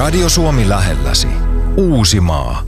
Radio Suomi lähelläsi. Uusimaa.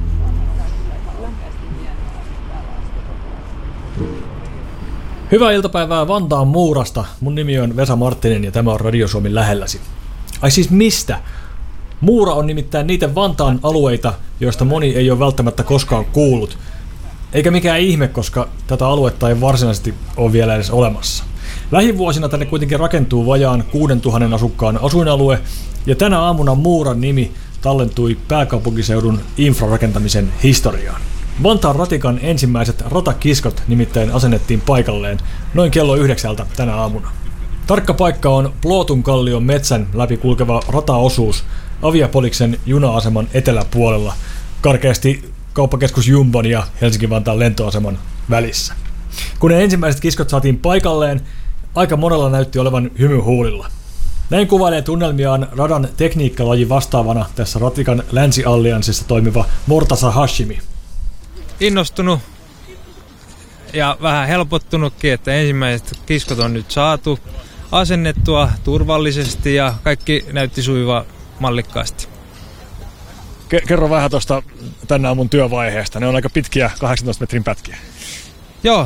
Hyvää iltapäivää Vantaan Muurasta. Mun nimi on Vesa Marttinen ja tämä on Radio Suomi lähelläsi. Ai siis mistä? Muura on nimittäin niitä Vantaan alueita, joista moni ei ole välttämättä koskaan kuullut. Eikä mikään ihme, koska tätä aluetta ei varsinaisesti ole vielä edes olemassa. Lähivuosina tänne kuitenkin rakentuu vajaan 6000 asukkaan asuinalue, ja tänä aamuna Muuran nimi tallentui pääkaupunkiseudun infrarakentamisen historiaan. Vantaan ratikan ensimmäiset ratakiskot nimittäin asennettiin paikalleen noin kello 9 tänä aamuna. Tarkka paikka on Plootunkallion metsän läpi kulkeva rataosuus Aviapoliksen juna-aseman eteläpuolella, karkeasti kauppakeskus Jumbon ja Helsinki-Vantaan lentoaseman välissä. Kun ne ensimmäiset kiskot saatiin paikalleen, aika monella näytti olevan hymy huulilla. Näin kuvailee tunnelmiaan radan tekniikkalaji vastaavana tässä ratikan länsiallianssissa toimiva Mortaza Hashimi. Innostunut ja vähän helpottunutkin, että ensimmäiset kiskot on nyt saatu asennettua turvallisesti ja kaikki näytti sujuva mallikkaasti. Kerro vähän tuosta tänä aamun työvaiheesta. Ne on aika pitkiä 18 metrin pätkiä. Joo,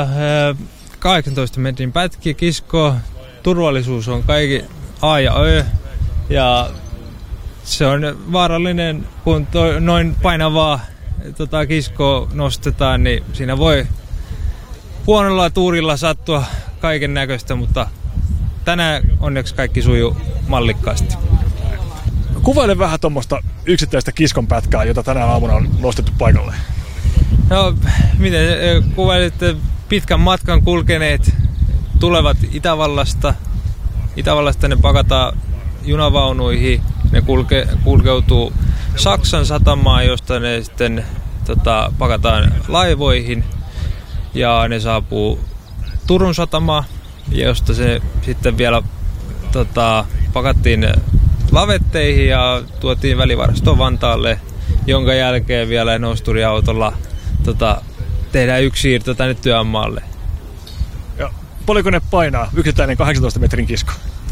18 metrin pätkiä kiskoa. Turvallisuus on kaikki A ja Ö. Ja se on vaarallinen, kun noin painavaa kiskoa nostetaan, niin siinä voi huonolla tuurilla sattua kaiken näköistä, mutta tänään onneksi kaikki sujuu mallikkaasti. Kuvaile vähän tuommoista yksittäistä kiskon pätkää, jota tänä aamuna on nostettu paikalle. No, miten kuvailitte pitkän matkan kulkeneet tulevat Itävallasta. Itävallasta ne pakataan junavaunuihin, ne kulkeutuu Saksan satamaan, josta ne sitten pakataan laivoihin ja ne saapuu Turun satamaan, josta se sitten vielä pakattiin lavetteihin ja tuotiin välivarastoon Vantaalle, jonka jälkeen vielä nousturiautolla tehdään yksi siirto tänne työmaalle. Ja paljonko ne painaa, yksittäinen 18 metrin kisko?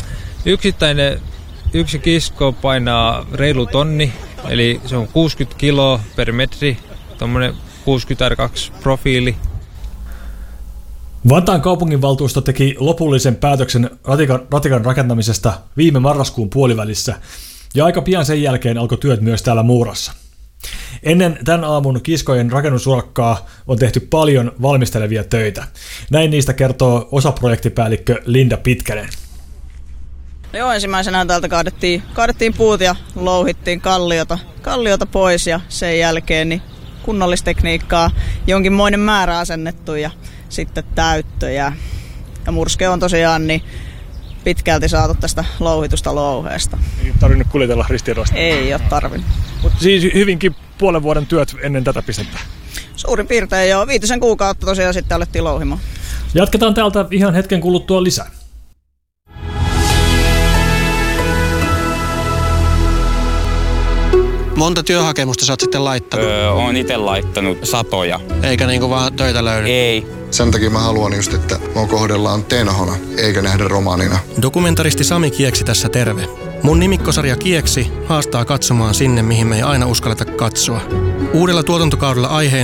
Yksi kisko painaa reilu tonni, eli se on 60 kiloa per metri, tommonen 62 profiili. Vantaan kaupunginvaltuusto teki lopullisen päätöksen ratikan rakentamisesta viime marraskuun puolivälissä, ja aika pian sen jälkeen alkoi työt myös täällä Muurassa. Ennen tämän aamun kiskojen rakennusurakkaa on tehty paljon valmistelevia töitä. Näin niistä kertoo osaprojektipäällikkö Linda Pitkänen. Joo, ensimmäisenä täältä kaadettiin puut ja louhittiin kalliota pois ja sen jälkeen niin kunnallistekniikkaa jonkinmoinen määrä asennettu ja sitten täyttö. Ja murske on tosiaan niin pitkälti saatu tästä louhitusta louheesta. Ei tarvinnut kuljetella ristiedosta? Ei ole tarvinnut. Mutta siis hyvinkin puolen vuoden työt ennen tätä pistettä? Suurin piirtein jo 5 kuukautta tosiaan sitten alettiin louhimaan. Jatketaan täältä ihan hetken kuluttua lisää. Monta työhakemusta sä oot sitten laittanut? Oon itse laittanut satoja. Eikä niinku vaan töitä löydy? Ei. Sen takia mä haluan just, että mua kohdellaan tenhona, eikä nähdä romaanina. Dokumentaristi Sami Kieksi tässä terve. Mun nimikkosarja Kieksi haastaa katsomaan sinne, mihin me ei aina uskalleta katsoa. Uudella tuotantokaudella aiheena